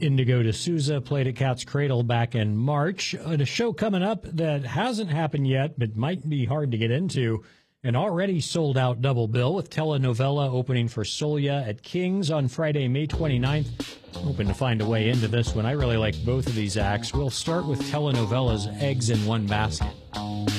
Indigo D'Souza played at Cat's Cradle back in March. And a show coming up that hasn't happened yet, but might be hard to get into. An already sold-out double bill with telenovela opening for Solia at King's on Friday, May 29th. Hoping to find a way into this one. I really like both of these acts. We'll start with telenovela's Eggs in One Basket.